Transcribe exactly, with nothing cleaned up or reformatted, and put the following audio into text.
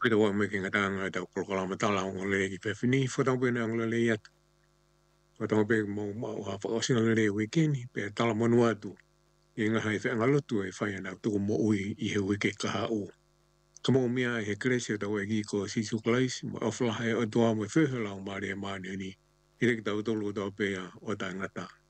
Pwede wa me kinga tanga ta programa ta la ngole ki pe fini fo tang pe na ngole ya fo tang pe mo mo ha fo sina ngole weekend pe ta la monu atu e nga hai fe ngalo tu e fa na tu mo ui i he weke ka ha u kamo mia he kresio ta we ki ko si su klais mo ofla hai o to mo fe la ma re ma ni ni ile ki ta to lu to pe ya o ta ngata